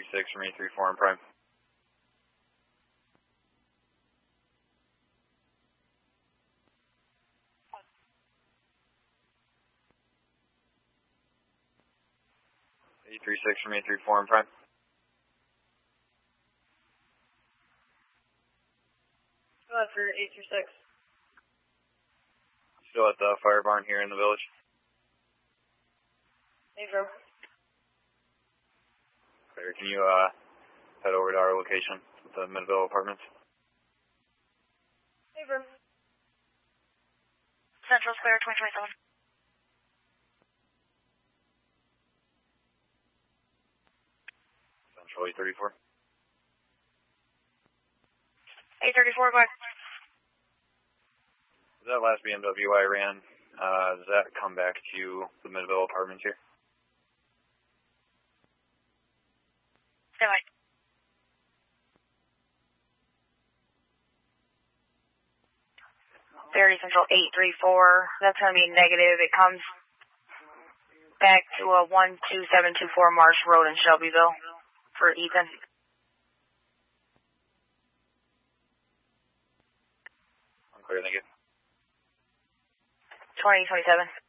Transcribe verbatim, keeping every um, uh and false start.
six from eight three four on prime. eight three six from eight three four on prime. Go ahead for eight three six. Still at the fire barn here in the village. Affirm. Clear. Can you uh, head over to our location at the Midville Apartments? Affirm. Central's clear, twenty twenty-seven. Central eight thirty-four. eight thirty-four, go ahead. That last B M W I ran, uh, does that come back to the Midville Apartments here? Stand by. Verity Central eight three four, that's going to be negative. It comes back to a one two seven two four Marsh Road in Shelbyville for Ethan. I'm clear, thank you. twenty twenty-seven.